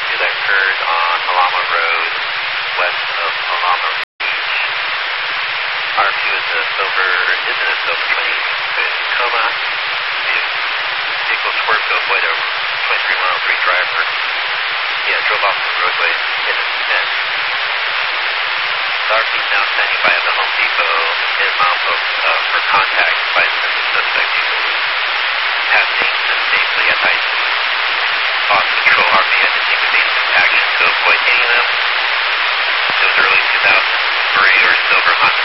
rescue that occurred on Alama Road, west of Alama Beach. RFQ is a silver, isn't a silver 20 Tacoma. The vehicle swerved to avoid a 23-mile-free driver. Yeah, drove off the roadway, hit a fence. The RFQ is now standing by at the Home Depot in Mount for contact by the suspect vehicle passing safely at high speed. Lost control, RV had to take evasive action to avoid hitting them. It was early 2003 or silver Honda